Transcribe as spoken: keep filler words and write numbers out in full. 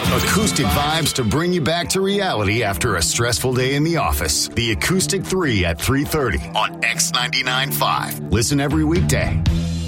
Acoustic vibes to bring you back to reality after a stressful day in the office. The Acoustic three at three thirty on X ninety-nine point five. Listen every weekday.